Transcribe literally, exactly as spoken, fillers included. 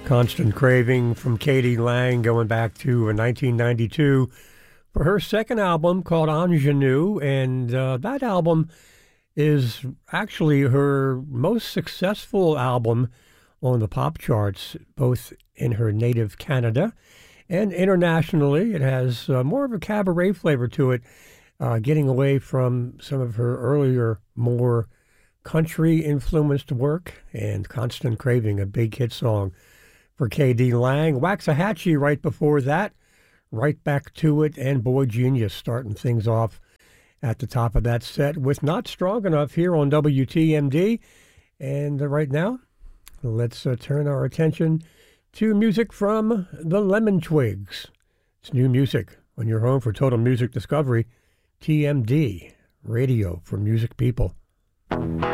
Constant Craving from Katie Lang, going back to nineteen ninety-two for her second album called Ingenue, and uh, that album is actually her most successful album on the pop charts, both in her native Canada and internationally. It has uh, more of a cabaret flavor to it, uh, getting away from some of her earlier, more country-influenced work, and Constant Craving, a big hit song for K D Lang. Waxahachie right before that, Right Back to It, and Boy Genius starting things off at the top of that set with Not Strong Enough here on W T M D. And uh, right now, let's uh, turn our attention to music from the Lemon Twigs. It's new music on your home for total music discovery, T M D, radio for music people.